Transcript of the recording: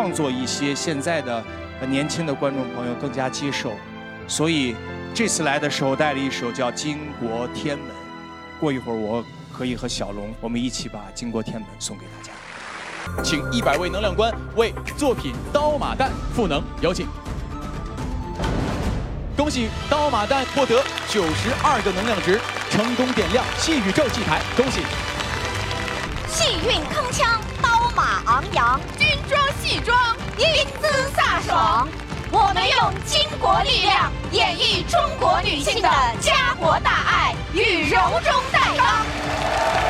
创作一些现在的年轻的观众朋友更加接受，所以这次来的时候带了一首叫《经国天门》，过一会儿我可以和小龙我们一起把《经国天门》送给大家。 请100位能量官为作品《刀马旦》赋能，有请。恭喜刀马旦获得92个能量值，成功点亮系宇宙祭台，恭喜！ 气韵铿锵，刀马昂扬， 军装戏装， 英姿飒爽。我们用倾国力量演绎中国女性的家国大爱与柔中带刚。